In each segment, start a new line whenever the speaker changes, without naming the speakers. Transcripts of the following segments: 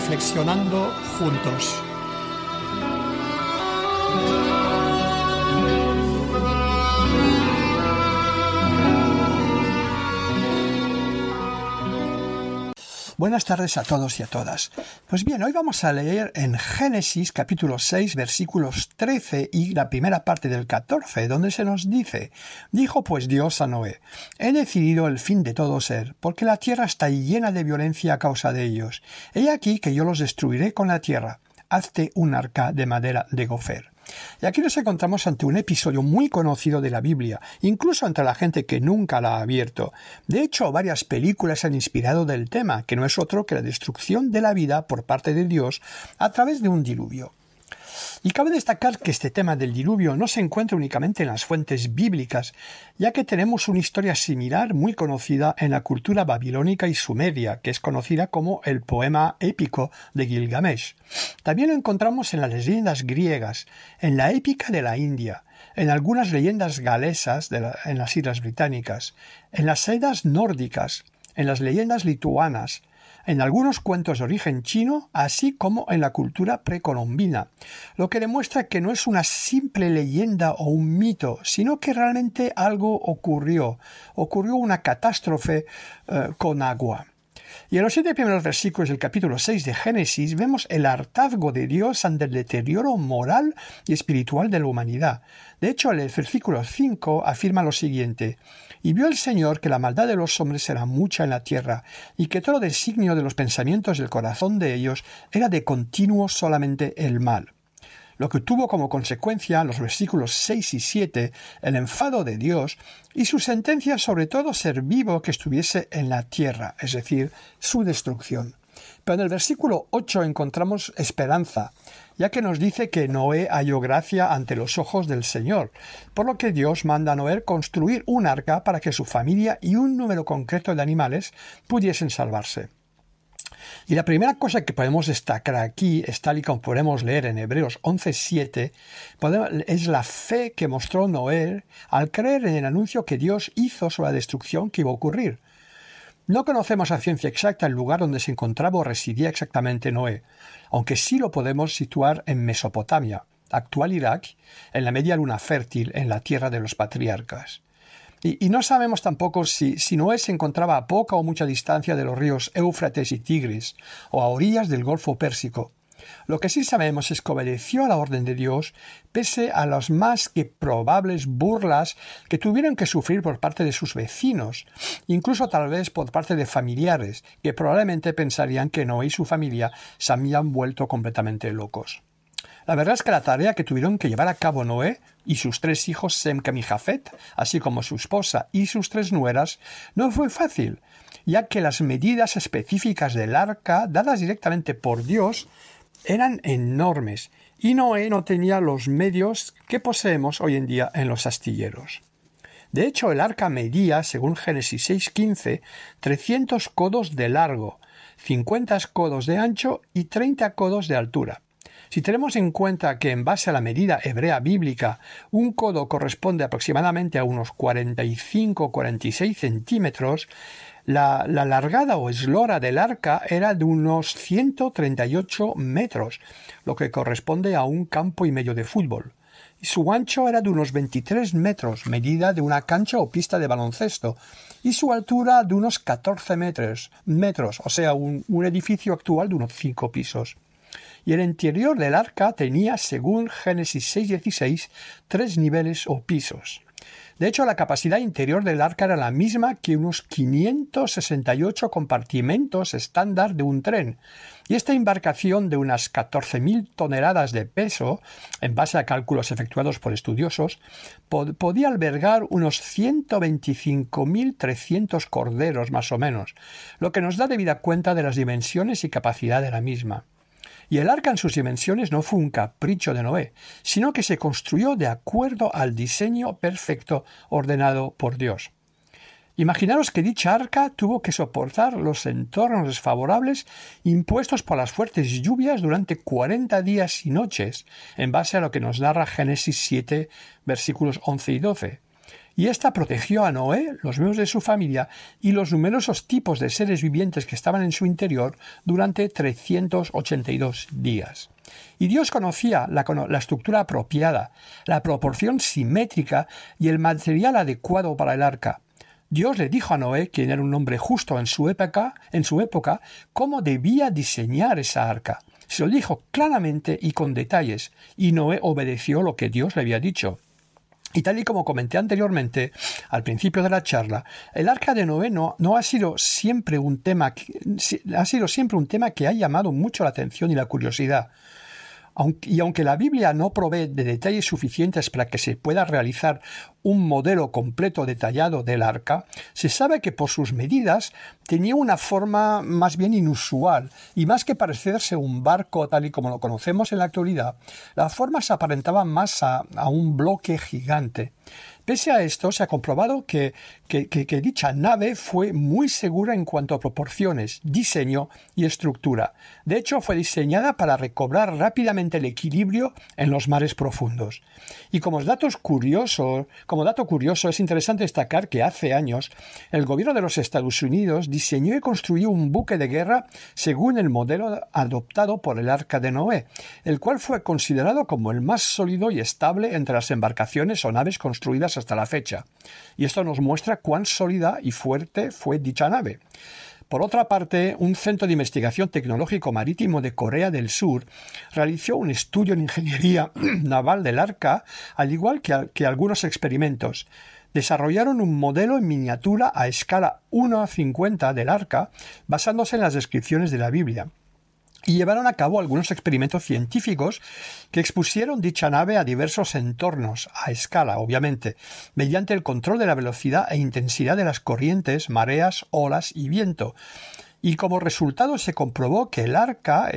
reflexionando juntos. Buenas tardes a todos y a todas. Pues bien, hoy vamos a leer en Génesis capítulo 6 versículos 13 y la primera parte del 14, donde se nos dice: Dijo pues Dios a Noé: He decidido el fin de todo ser, porque la tierra está llena de violencia a causa de ellos. He aquí que yo los destruiré con la tierra. Hazte un arca de madera de gofer. Y aquí nos encontramos ante un episodio muy conocido de la Biblia, incluso entre la gente que nunca la ha abierto. De hecho, varias películas han inspirado del tema, que no es otro que la destrucción de la vida por parte de Dios a través de un diluvio. Y cabe destacar que este tema del diluvio no se encuentra únicamente en las fuentes bíblicas, ya que tenemos una historia similar muy conocida en la cultura babilónica y sumeria, que es conocida como el poema épico de Gilgamesh. También lo encontramos en las leyendas griegas, en la épica de la India, en algunas leyendas galesas en las Islas Británicas, en las Eddas nórdicas, en las leyendas lituanas, en algunos cuentos de origen chino, así como en la cultura precolombina, lo que demuestra que no es una simple leyenda o un mito, sino que realmente algo ocurrió una catástrofe con agua. Y en los 7 primeros versículos del capítulo 6 de Génesis vemos el hartazgo de Dios ante el deterioro moral y espiritual de la humanidad. De hecho, el versículo 5 afirma lo siguiente: Y vio el Señor que la maldad de los hombres era mucha en la tierra, y que todo designio de los pensamientos del corazón de ellos era de continuo solamente el mal. Lo que tuvo como consecuencia, en los versículos 6 y 7, el enfado de Dios y su sentencia sobre todo ser vivo que estuviese en la tierra, es decir, su destrucción. Pero en el versículo 8 encontramos esperanza, ya que nos dice que Noé halló gracia ante los ojos del Señor, por lo que Dios manda a Noé construir un arca para que su familia y un número concreto de animales pudiesen salvarse. Y la primera cosa que podemos destacar aquí, es tal y como podemos leer en Hebreos 11:7, es la fe que mostró Noé al creer en el anuncio que Dios hizo sobre la destrucción que iba a ocurrir. No conocemos a ciencia exacta el lugar donde se encontraba o residía exactamente Noé, aunque sí lo podemos situar en Mesopotamia, actual Irak, en la media luna fértil, en la tierra de los patriarcas. Y no sabemos tampoco si Noé se encontraba a poca o mucha distancia de los ríos Éufrates y Tigris, o a orillas del Golfo Pérsico. Lo que sí sabemos es que obedeció a la orden de Dios, pese a las más que probables burlas que tuvieron que sufrir por parte de sus vecinos, incluso tal vez por parte de familiares, que probablemente pensarían que Noé y su familia se habían vuelto completamente locos. La verdad es que la tarea que tuvieron que llevar a cabo Noé y sus 3 hijos Sem, Cam y Jafet, así como su esposa y sus 3 nueras, no fue fácil, ya que las medidas específicas del arca, dadas directamente por Dios, eran enormes, y Noé no tenía los medios que poseemos hoy en día en los astilleros. De hecho, el arca medía, según Génesis 6:15, 300 codos de largo, 50 codos de ancho y 30 codos de altura. Si tenemos en cuenta que en base a la medida hebrea bíblica un codo corresponde aproximadamente a unos 45-46 centímetros, la largada o eslora del arca era de unos 138 metros, lo que corresponde a un campo y medio de fútbol. Y su ancho era de unos 23 metros, medida de una cancha o pista de baloncesto, y su altura de unos 14 metros, o sea, un edificio actual de unos 5 pisos. Y el interior del arca tenía, según Génesis 6:16, 3 niveles o pisos. De hecho, la capacidad interior del arca era la misma que unos 568 compartimentos estándar de un tren, y esta embarcación de unas 14.000 toneladas de peso, en base a cálculos efectuados por estudiosos, podía albergar unos 125.300 corderos más o menos, lo que nos da debida cuenta de las dimensiones y capacidad de la misma. Y el arca en sus dimensiones no fue un capricho de Noé, sino que se construyó de acuerdo al diseño perfecto ordenado por Dios. Imaginaros que dicha arca tuvo que soportar los entornos desfavorables impuestos por las fuertes lluvias durante 40 días y noches, en base a lo que nos narra Génesis 7, versículos 11 y 12. y ésta protegió a Noé, los miembros de su familia y los numerosos tipos de seres vivientes que estaban en su interior durante 382 días. Y Dios conocía la estructura apropiada, la proporción simétrica y el material adecuado para el arca. Dios le dijo a Noé, quien era un hombre justo en su época, cómo debía diseñar esa arca. Se lo dijo claramente y con detalles, y Noé obedeció lo que Dios le había dicho. Y tal y como comenté anteriormente, al principio de la charla, el arca de Noé no ha sido siempre un tema que ha llamado mucho la atención y la curiosidad. Aunque la Biblia no provee de detalles suficientes para que se pueda realizar un modelo completo detallado del arca, se sabe que por sus medidas tenía una forma más bien inusual, y más que parecerse un barco tal y como lo conocemos en la actualidad, las formas aparentaban más a un bloque gigante. Pese a esto, se ha comprobado que dicha nave fue muy segura en cuanto a proporciones, diseño y estructura. De hecho, fue diseñada para recobrar rápidamente el equilibrio en los mares profundos. Y como dato curioso, es interesante destacar que hace años el gobierno de los Estados Unidos diseñó y construyó un buque de guerra según el modelo adoptado por el Arca de Noé, el cual fue considerado como el más sólido y estable entre las embarcaciones o naves construidas hasta la fecha. Y esto nos muestra cuán sólida y fuerte fue dicha nave. Por otra parte, un centro de investigación tecnológico marítimo de Corea del Sur realizó un estudio en ingeniería naval del arca, al igual que algunos experimentos. Desarrollaron un modelo en miniatura a escala 1:50 del arca, basándose en las descripciones de la Biblia. Y llevaron a cabo algunos experimentos científicos que expusieron dicha nave a diversos entornos, a escala, obviamente, mediante el control de la velocidad e intensidad de las corrientes, mareas, olas y viento. Y como resultado se comprobó que el arca,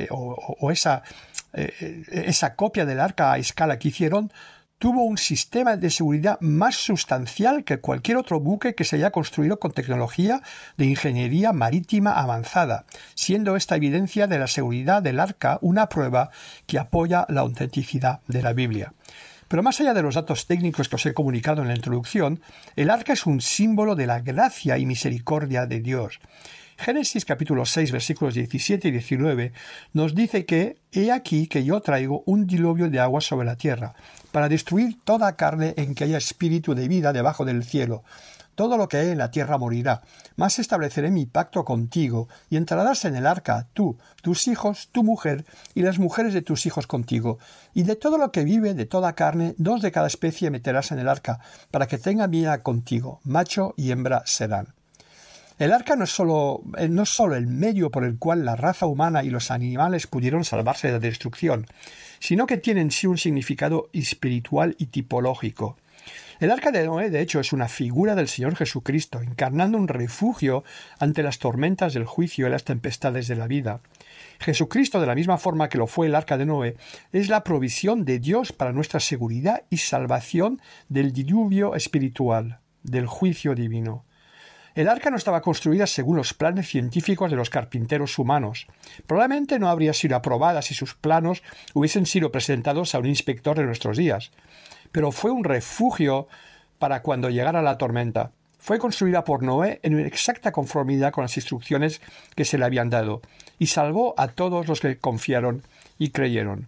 esa copia del arca a escala que hicieron, tuvo un sistema de seguridad más sustancial que cualquier otro buque que se haya construido con tecnología de ingeniería marítima avanzada, siendo esta evidencia de la seguridad del arca una prueba que apoya la autenticidad de la Biblia. Pero más allá de los datos técnicos que os he comunicado en la introducción, el arca es un símbolo de la gracia y misericordia de Dios. Génesis capítulo 6 versículos 17 y 19 nos dice que «He aquí que yo traigo un diluvio de agua sobre la tierra, para destruir toda carne en que haya espíritu de vida debajo del cielo. Todo lo que hay en la tierra morirá, mas estableceré mi pacto contigo, y entrarás en el arca, tú, tus hijos, tu mujer, y las mujeres de tus hijos contigo. Y de todo lo que vive, de toda carne, 2 de cada especie meterás en el arca, para que tenga vida contigo, macho y hembra serán». El arca no es solo el medio por el cual la raza humana y los animales pudieron salvarse de la destrucción, sino que tiene en sí un significado espiritual y tipológico. El arca de Noé, de hecho, es una figura del Señor Jesucristo, encarnando un refugio ante las tormentas del juicio y las tempestades de la vida. Jesucristo, de la misma forma que lo fue el arca de Noé, es la provisión de Dios para nuestra seguridad y salvación del diluvio espiritual, del juicio divino. El arca no estaba construida según los planes científicos de los carpinteros humanos. Probablemente no habría sido aprobada si sus planos hubiesen sido presentados a un inspector de nuestros días. Pero fue un refugio para cuando llegara la tormenta. Fue construida por Noé en exacta conformidad con las instrucciones que se le habían dado, y salvó a todos los que confiaron y creyeron.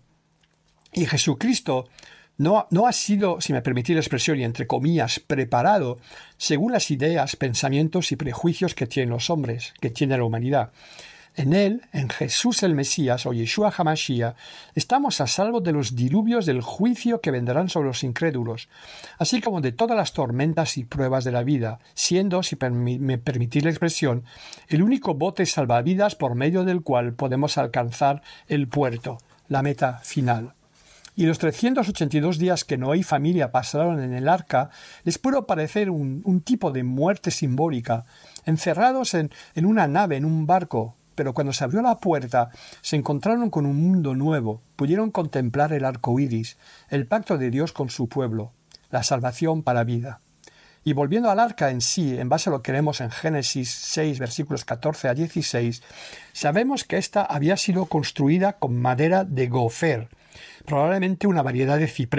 Y Jesucristo no ha sido, si me permitís la expresión y entre comillas, preparado según las ideas, pensamientos y prejuicios que tienen los hombres, que tiene la humanidad. En él, en Jesús el Mesías o Yeshua HaMashiach, estamos a salvo de los diluvios del juicio que vendrán sobre los incrédulos, así como de todas las tormentas y pruebas de la vida, siendo, si me permitís la expresión, el único bote salvavidas por medio del cual podemos alcanzar el puerto, la meta final. Y los 382 días que Noé y familia pasaron en el arca les pudo parecer un tipo de muerte simbólica, encerrados en una nave, en un barco, pero cuando se abrió la puerta se encontraron con un mundo nuevo, pudieron contemplar el arco iris, el pacto de Dios con su pueblo, la salvación para vida. Y volviendo al arca en sí, en base a lo que leemos en Génesis 6, versículos 14 a 16, sabemos que ésta había sido construida con madera de gofer, probablemente una variedad de ciprés,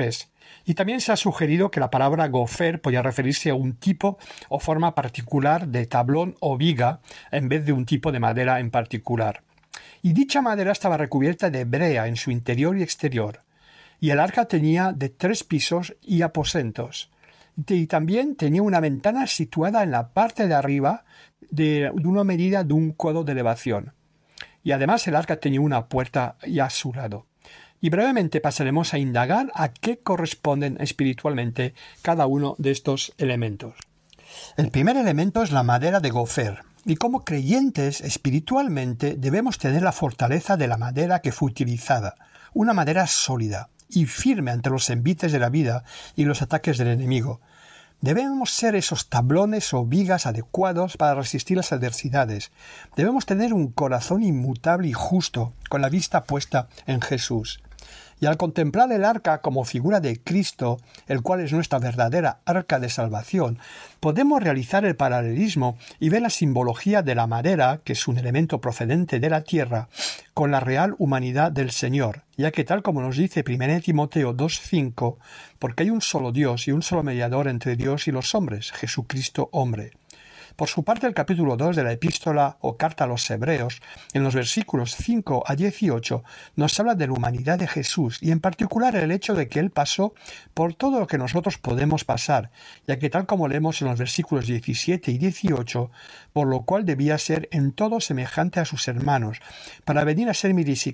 Y también se ha sugerido que la palabra gofer podía referirse a un tipo o forma particular de tablón o viga en vez de un tipo de madera en particular. Y dicha madera estaba recubierta de brea en su interior y exterior. Y el arca tenía de 3 pisos y aposentos. Y también tenía una ventana situada en la parte de arriba de una medida de un codo de elevación. Y además el arca tenía una puerta a su lado. Y brevemente pasaremos a indagar a qué corresponden espiritualmente cada uno de estos elementos. El primer elemento es la madera de gofer. Y como creyentes espiritualmente debemos tener la fortaleza de la madera que fue utilizada, una madera sólida y firme ante los envites de la vida y los ataques del enemigo. Debemos ser esos tablones o vigas adecuados para resistir las adversidades. Debemos tener un corazón inmutable y justo, con la vista puesta en Jesús. Y al contemplar el arca como figura de Cristo, el cual es nuestra verdadera arca de salvación, podemos realizar el paralelismo y ver la simbología de la madera, que es un elemento procedente de la tierra, con la real humanidad del Señor, ya que tal como nos dice 1 Timoteo 2:5, porque hay un solo Dios y un solo mediador entre Dios y los hombres, Jesucristo hombre. Por su parte, el capítulo 2 de la epístola o carta a los Hebreos, en los versículos 5 a 18, nos habla de la humanidad de Jesús y en particular el hecho de que Él pasó por todo lo que nosotros podemos pasar, ya que tal como leemos en los versículos 17 y 18, por lo cual debía ser en todo semejante a sus hermanos, para venir a ser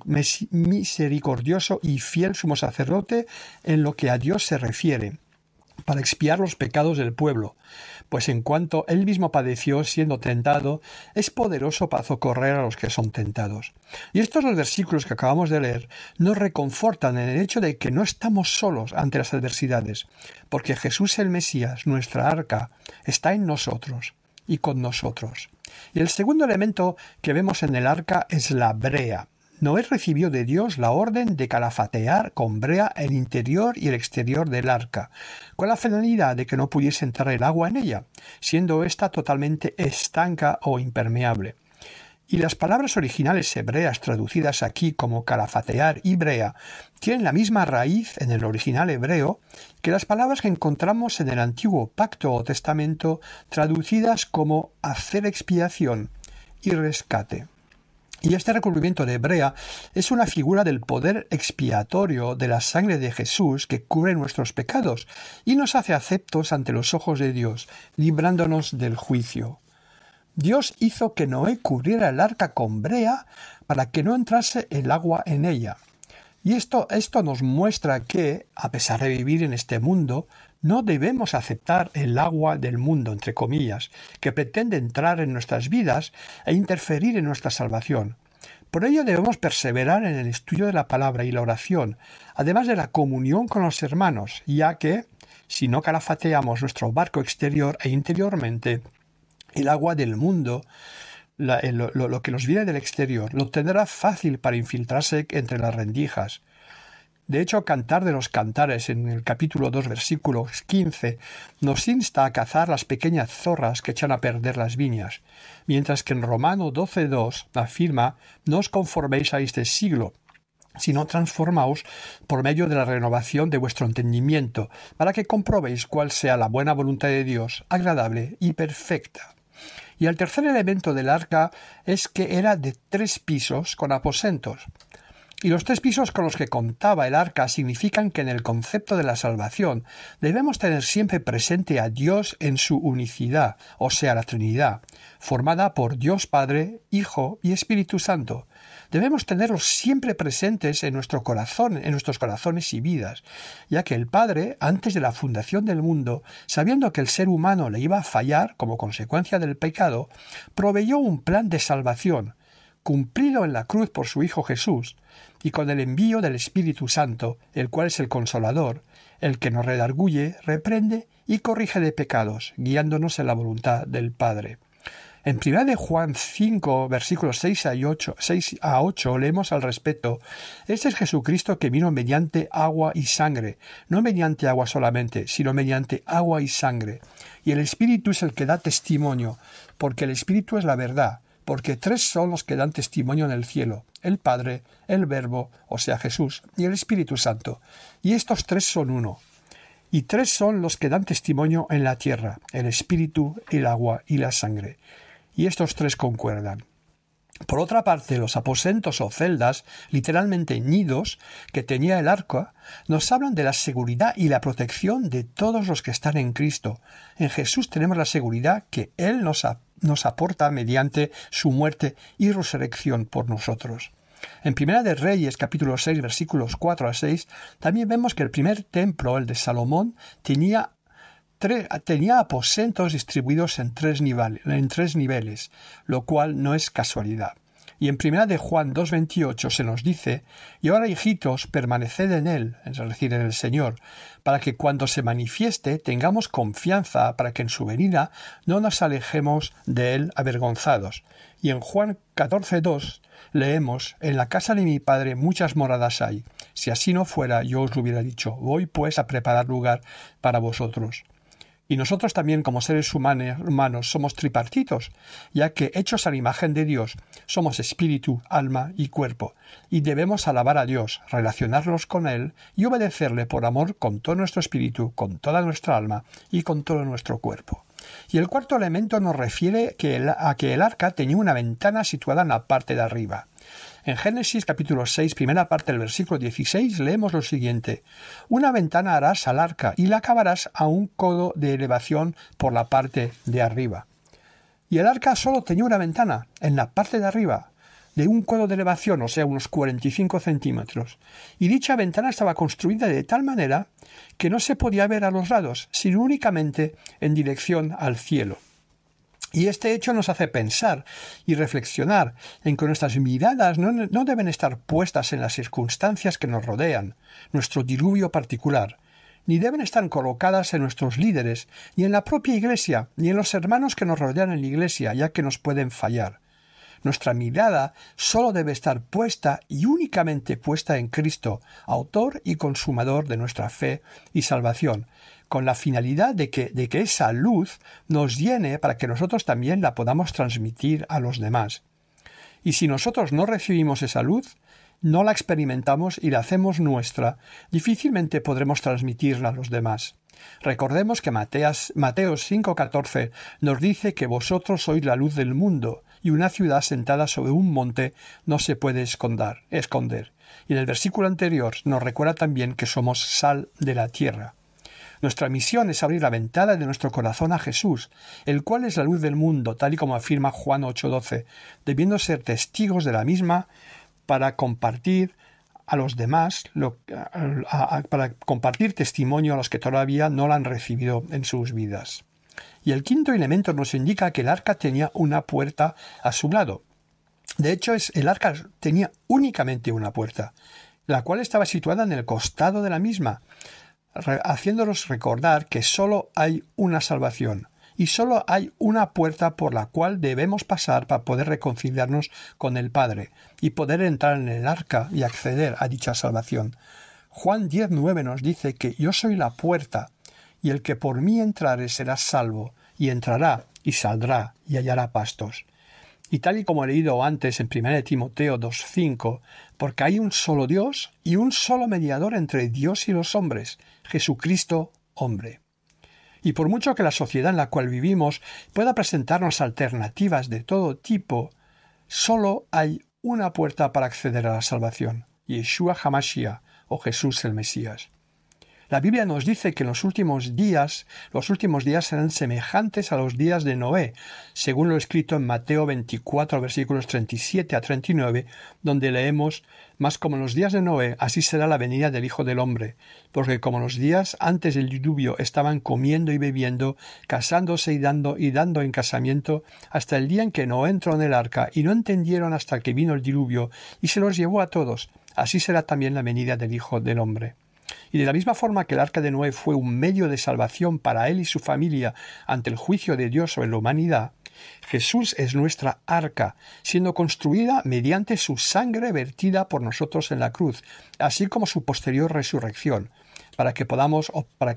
misericordioso y fiel sumo sacerdote en lo que a Dios se refiere, para expiar los pecados del pueblo, pues en cuanto él mismo padeció siendo tentado, es poderoso para socorrer a los que son tentados. Y estos los versículos que acabamos de leer nos reconfortan en el hecho de que no estamos solos ante las adversidades, porque Jesús el Mesías, nuestra arca, está en nosotros y con nosotros. Y el segundo elemento que vemos en el arca es la brea. Noé recibió de Dios la orden de calafatear con brea el interior y el exterior del arca, con la finalidad de que no pudiese entrar el agua en ella, siendo ésta totalmente estanca o impermeable. Y las palabras originales hebreas traducidas aquí como calafatear y brea tienen la misma raíz en el original hebreo que las palabras que encontramos en el Antiguo Pacto o Testamento traducidas como hacer expiación y rescate. Y este recubrimiento de brea es una figura del poder expiatorio de la sangre de Jesús que cubre nuestros pecados y nos hace aceptos ante los ojos de Dios, librándonos del juicio. Dios hizo que Noé cubriera el arca con brea para que no entrase el agua en ella. Y esto nos muestra que, a pesar de vivir en este mundo, no debemos aceptar el agua del mundo, entre comillas, que pretende entrar en nuestras vidas e interferir en nuestra salvación. Por ello debemos perseverar en el estudio de la palabra y la oración, además de la comunión con los hermanos, ya que, si no calafateamos nuestro barco exterior e interiormente, el agua del mundo, lo que nos viene del exterior, lo tendrá fácil para infiltrarse entre las rendijas. De hecho, Cantar de los Cantares, en el capítulo 2, versículo 15, nos insta a cazar las pequeñas zorras que echan a perder las viñas, mientras que en Romano 12:2 afirma: no os conforméis a este siglo, sino transformaos por medio de la renovación de vuestro entendimiento, para que comprobéis cuál sea la buena voluntad de Dios, agradable y perfecta. Y el tercer elemento del arca es que era de 3 pisos con aposentos. Y los 3 pisos con los que contaba el arca significan que en el concepto de la salvación debemos tener siempre presente a Dios en su unicidad, o sea, la Trinidad, formada por Dios Padre, Hijo y Espíritu Santo. Debemos tenerlos siempre presentes en nuestro corazón, en nuestros corazones y vidas, ya que el Padre, antes de la fundación del mundo, sabiendo que el ser humano le iba a fallar como consecuencia del pecado, proveyó un plan de salvación, cumplido en la cruz por su Hijo Jesús, y con el envío del Espíritu Santo, el cual es el Consolador, el que nos redarguye, reprende y corrige de pecados, guiándonos en la voluntad del Padre. En 1 de Juan 5, versículos 6 a 8, leemos al respecto: este es Jesucristo que vino mediante agua y sangre, no mediante agua solamente, sino mediante agua y sangre. Y el Espíritu es el que da testimonio, porque el Espíritu es la verdad. Porque 3 son los que dan testimonio en el cielo: el Padre, el Verbo, o sea Jesús, y el Espíritu Santo. Y estos 3 son uno. y 3 son los que dan testimonio en la tierra: el espíritu, el agua y la sangre. Y estos 3 concuerdan. Por otra parte, los aposentos o celdas, literalmente nidos, que tenía el arca, nos hablan de la seguridad y la protección de todos los que están en Cristo. En Jesús tenemos la seguridad que Él nos aporta mediante su muerte y resurrección por nosotros. En Primera de Reyes, capítulo 6, versículos 4 a 6, también vemos que el primer templo, el de Salomón, tenía aposentos distribuidos en tres niveles, lo cual no es casualidad. Y en Primera de Juan 2:28 se nos dice: «Y ahora, hijitos, permaneced en él», es decir, en el Señor, «para que cuando se manifieste tengamos confianza, para que en su venida no nos alejemos de él avergonzados». Y en Juan 14:2 leemos: «En la casa de mi Padre muchas moradas hay. Si así no fuera, yo os lo hubiera dicho. Voy pues a preparar lugar para vosotros». Y nosotros también, como seres humanos, somos tripartitos, ya que, hechos a la imagen de Dios, somos espíritu, alma y cuerpo, y debemos alabar a Dios, relacionarnos con Él y obedecerle por amor con todo nuestro espíritu, con toda nuestra alma y con todo nuestro cuerpo. Y el cuarto elemento nos refiere a que el arca tenía una ventana situada en la parte de arriba. En Génesis capítulo 6, primera parte del versículo 16, leemos lo siguiente: «Una ventana harás al arca y la acabarás a un codo de elevación por la parte de arriba». Y el arca solo tenía una ventana en la parte de arriba, de un codo de elevación, o sea, unos 45 centímetros. Y dicha ventana estaba construida de tal manera que no se podía ver a los lados, sino únicamente en dirección al cielo. Y este hecho nos hace pensar y reflexionar en que nuestras miradas no deben estar puestas en las circunstancias que nos rodean, nuestro diluvio particular, ni deben estar colocadas en nuestros líderes, ni en la propia Iglesia, ni en los hermanos que nos rodean en la Iglesia, ya que nos pueden fallar. Nuestra mirada solo debe estar puesta y únicamente puesta en Cristo, autor y consumador de nuestra fe y salvación, con la finalidad de que esa luz nos llene para que nosotros también la podamos transmitir a los demás. Y si nosotros no recibimos esa luz, no la experimentamos y la hacemos nuestra, difícilmente podremos transmitirla a los demás. Recordemos que Mateos 5:14 nos dice que vosotros sois la luz del mundo, y una ciudad sentada sobre un monte no se puede esconder. Y en el versículo anterior nos recuerda también que somos sal de la tierra. Nuestra misión es abrir la ventana de nuestro corazón a Jesús, el cual es la luz del mundo, tal y como afirma Juan 8:12, debiendo ser testigos de la misma para compartir a los demás, para compartir testimonio a los que todavía no la han recibido en sus vidas. Y el quinto elemento nos indica que el arca tenía una puerta a su lado. De hecho, el arca tenía únicamente una puerta, la cual estaba situada en el costado de la misma, haciéndonos recordar que solo hay una salvación y solo hay una puerta por la cual debemos pasar para poder reconciliarnos con el Padre y poder entrar en el arca y acceder a dicha salvación. Juan 10:9 nos dice que yo soy la puerta, y el que por mí entrare será salvo, y entrará y saldrá y hallará pastos. Y tal y como he leído antes en 1 Timoteo 2:5, porque hay un solo Dios y un solo mediador entre Dios y los hombres, Jesucristo hombre. Y por mucho que la sociedad en la cual vivimos pueda presentarnos alternativas de todo tipo, solo hay una puerta para acceder a la salvación: Yeshua HaMashiach, o Jesús el Mesías. La Biblia nos dice que los últimos días serán semejantes a los días de Noé, según lo escrito en Mateo 24, versículos 37 a 39, donde leemos: «Mas como en los días de Noé, así será la venida del Hijo del Hombre, porque como los días antes del diluvio estaban comiendo y bebiendo, casándose y dando en casamiento, hasta el día en que Noé entró en el arca, y no entendieron hasta que vino el diluvio, y se los llevó a todos, así será también la venida del Hijo del Hombre». Y de la misma forma que el arca de Noé fue un medio de salvación para él y su familia ante el juicio de Dios sobre la humanidad, Jesús es nuestra arca, siendo construida mediante su sangre vertida por nosotros en la cruz, así como su posterior resurrección, para que podamos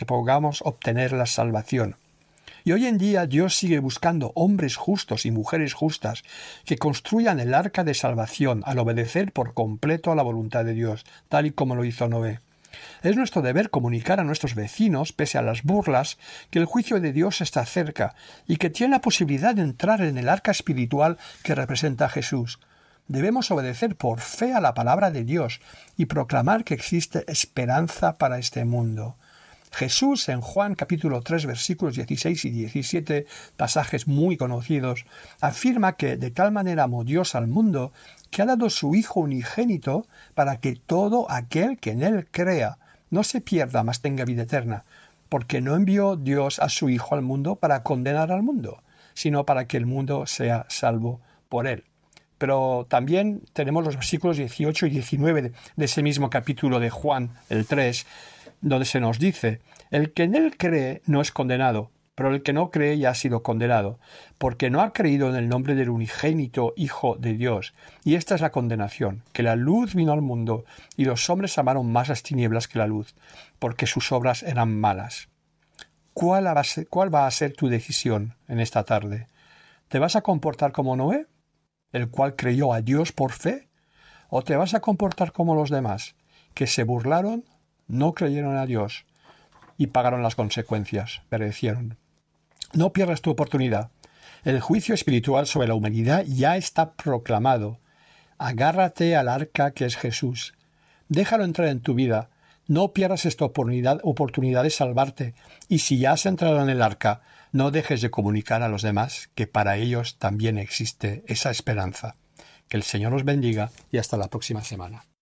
obtener la salvación. Y hoy en día Dios sigue buscando hombres justos y mujeres justas que construyan el arca de salvación al obedecer por completo a la voluntad de Dios, tal y como lo hizo Noé. Es nuestro deber comunicar a nuestros vecinos, pese a las burlas, que el juicio de Dios está cerca y que tienen la posibilidad de entrar en el arca espiritual que representa a Jesús. Debemos obedecer por fe a la palabra de Dios y proclamar que existe esperanza para este mundo. Jesús en Juan capítulo 3 versículos 16 y 17, pasajes muy conocidos, afirma que de tal manera amó Dios al mundo que ha dado su Hijo unigénito para que todo aquel que en él crea no se pierda, mas tenga vida eterna, porque no envió Dios a su Hijo al mundo para condenar al mundo, sino para que el mundo sea salvo por él. Pero también tenemos los versículos 18 y 19 de ese mismo capítulo de Juan, el 3, donde se nos dice: el que en él cree no es condenado, pero el que no cree ya ha sido condenado, porque no ha creído en el nombre del unigénito Hijo de Dios. Y esta es la condenación, que la luz vino al mundo, y los hombres amaron más las tinieblas que la luz, porque sus obras eran malas. ¿Cuál va a ser tu decisión en esta tarde? ¿Te vas a comportar como Noé, el cual creyó a Dios por fe? ¿O te vas a comportar como los demás, que se burlaron, no creyeron a Dios y pagaron las consecuencias, perecieron? No pierdas tu oportunidad. El juicio espiritual sobre la humanidad ya está proclamado. Agárrate al arca que es Jesús. Déjalo entrar en tu vida. No pierdas esta oportunidad de salvarte. Y si ya has entrado en el arca, no dejes de comunicar a los demás que para ellos también existe esa esperanza. Que el Señor os bendiga y hasta la próxima semana.